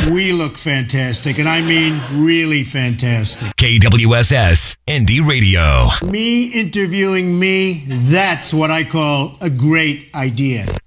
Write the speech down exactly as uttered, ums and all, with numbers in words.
We look fantastic, and I mean really fantastic. K W S S Indie Radio. Me interviewing me, that's what I call a great idea.